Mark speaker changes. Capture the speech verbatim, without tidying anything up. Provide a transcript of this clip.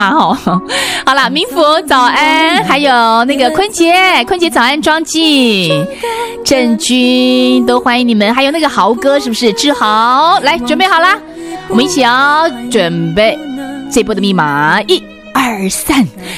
Speaker 1: 好，好啦，明福早安，还有那个坤杰，坤杰早安，庄静、郑君都欢迎你们，还有那个豪哥是不是？志豪，来准备好啦，我们一起要准备这波的密码，一二三，